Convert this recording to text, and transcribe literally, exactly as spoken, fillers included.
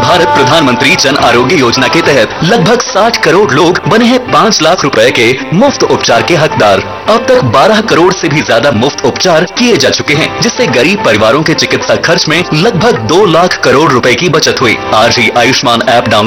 भारत प्रधानमंत्री जन आरोग्य योजना के तहत लगभग साठ करोड़ लोग बने हैं पाँच लाख रुपए के मुफ्त उपचार के हकदार। अब तक बारह करोड़ से भी ज्यादा मुफ्त उपचार किए जा चुके हैं, जिससे गरीब परिवारों के चिकित्सा खर्च में लगभग दो लाख करोड़ रुपए की बचत हुई। आज ही आयुष्मान ऐप डाउनलोड